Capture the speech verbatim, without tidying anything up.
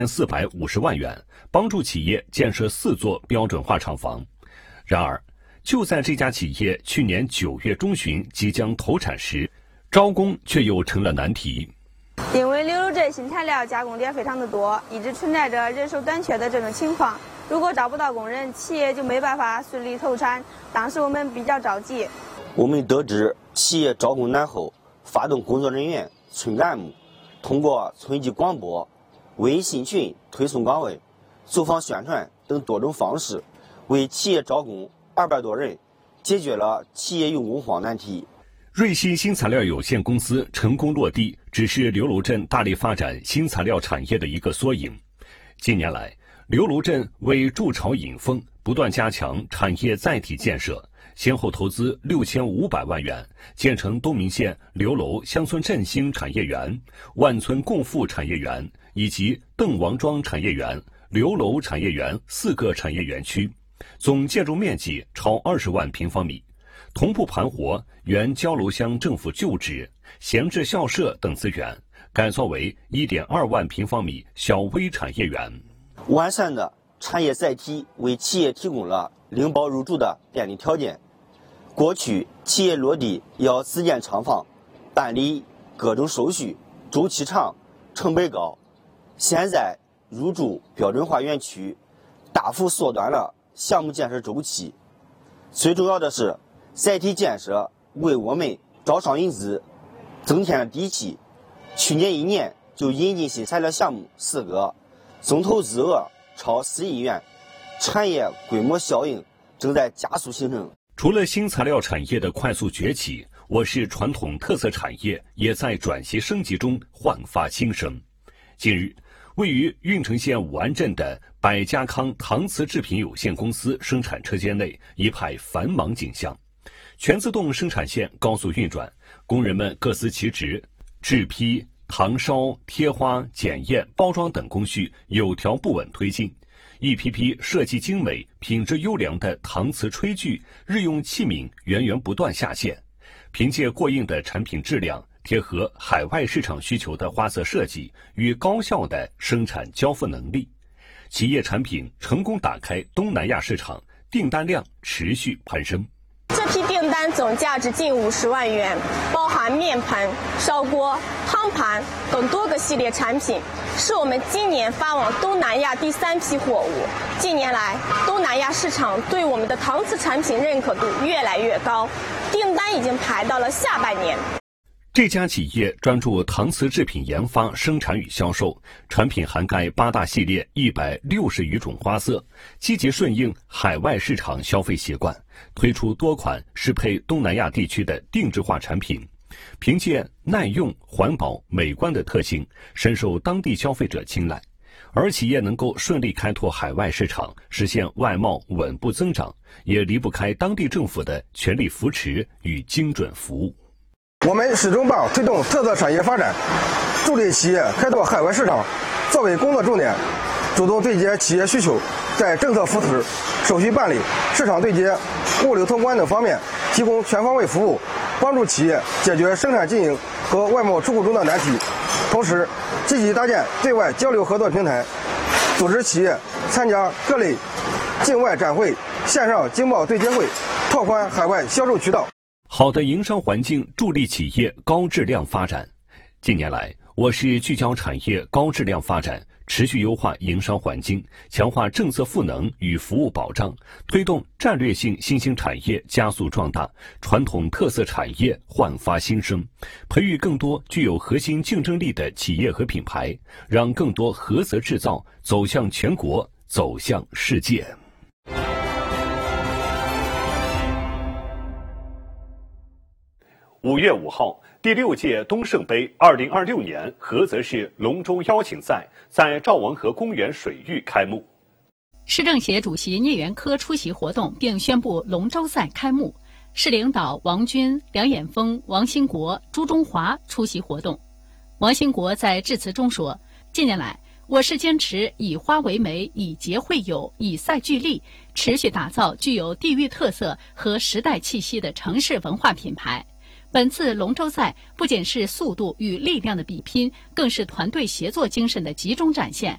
四百五十万元，帮助企业建设四座标准化厂房。然而，就在这家企业去年九月中旬即将投产时，招工却又成了难题。 因为柳州镇新材料加工点非常的多，一直存在着人手短缺的这种情况。如果找不到工人，企业就没办法顺利投产。当时我们比较着急。 我们得知企业招工难后，发动工作人员、村干部通过村级广播、微信群推送岗位、走访宣传等多种方式，为企业招工二百多人，解决了企业用工荒难题。 瑞信新材料有限公司成功落地，只是刘楼镇大力发展新材料产业的一个缩影。近年来，刘楼镇为筑巢引凤，不断加强产业载体建设，先后投资六千五百万元，建成东明县刘楼乡村振兴产业园、万村共富产业园以及邓王庄产业园、刘楼产业园四个产业园区，总建筑面积超二十万平方米。同步盘活原交楼乡政府旧址、闲置校舍等资源，改造为 一点二万平方米小微产业园。 完善的产业载体为企业提供了拎包入住的便利条件。过去企业落地要自建厂房，办理各种手续，周期长，成本高。现在入驻标准化园区，大幅缩短了项目建设周期。最重要的是，载体建设为我们招商引资增添了底气。去年一年就引进新材料项目四个，总投资额超四亿元，产业规模效应正在加速形成。 除了新材料产业的快速崛起，我市传统特色产业也在转型升级中焕发新生。近日，位于运城县武安镇的百家康搪瓷制品有限公司生产车间内一派繁忙景象。全自动生产线高速运转，工人们各司其职，制坯、糖烧、贴花、检验、包装等工序有条不紊推进。一批批设计精美、品质优良的搪瓷炊具、日用器皿源源不断下线。凭借过硬的产品质量，贴合海外市场需求的花色设计与高效的生产交付能力，企业产品成功打开东南亚市场，订单量持续攀升。 这批订单总价值近五十万元，包含面盆、烧锅、汤盘等多个系列产品，是我们今年发往东南亚第三批货物。近年来，东南亚市场对我们的搪瓷产品认可度越来越高，订单已经排到了下半年。 这家企业专注搪瓷制品研发、生产与销售，产品涵盖八大系列一百六十余种花色，积极顺应海外市场消费习惯，推出多款适配东南亚地区的定制化产品。凭借耐用、环保、美观的特性，深受当地消费者青睐。而企业能够顺利开拓海外市场，实现外贸稳步增长，也离不开当地政府的全力扶持与精准服务。 我们始终把推动特色产业发展，助力企业开拓海外市场作为工作重点，主动对接企业需求，在政策扶持、手续办理、市场对接、物流通关等方面提供全方位服务，帮助企业解决生产经营和外贸出口中的难题。同时，积极搭建对外交流合作平台，组织企业参加各类境外展会、线上经贸对接会，拓宽海外销售渠道。 好的营商环境助力企业高质量发展。近年来，我市聚焦产业高质量发展，持续优化营商环境，强化政策赋能与服务保障，推动战略性新兴产业加速壮大，传统特色产业焕发新生，培育更多具有核心竞争力的企业和品牌，让更多菏泽制造走向全国，走向世界。五月五号，第六届东盛杯二零二六年菏泽市龙舟邀请赛在赵王河公园水域开幕。 市政协主席聂元科出席活动并宣布龙舟赛开幕。市领导王军、梁衍峰、王兴国、朱中华出席活动。王兴国在致辞中说，近年来我市坚持以花为媒，以节会友，以赛聚力，持续打造具有地域特色和时代气息的城市文化品牌。本次龙舟赛不仅是速度与力量的比拼，更是团队协作精神的集中展现。